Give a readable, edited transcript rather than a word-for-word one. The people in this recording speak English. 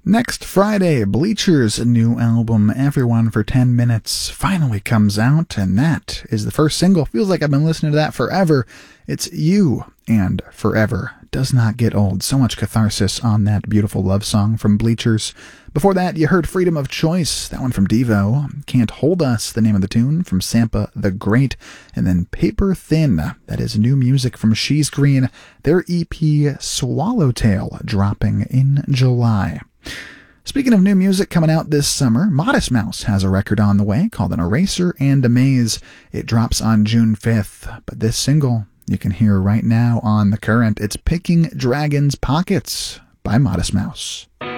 Next Friday, Bleacher's new album, Everyone for 10 Minutes, finally comes out, and that is the first single. Feels like I've been listening to that forever. It's You and Forever. Does not get old. So much catharsis on that beautiful love song from Bleachers. Before that, you heard Freedom of Choice, that one from Devo. Can't Hold Us, the name of the tune, from Sampa the Great. And then Paper Thin, that is new music from She's Green, their EP Swallowtail, dropping in July. Speaking of new music coming out this summer, Modest Mouse has a record on the way called An Eraser and a Maze. It drops on June 5th, but this single you can hear right now on The Current. It's Picking Dragons' Pockets by Modest Mouse.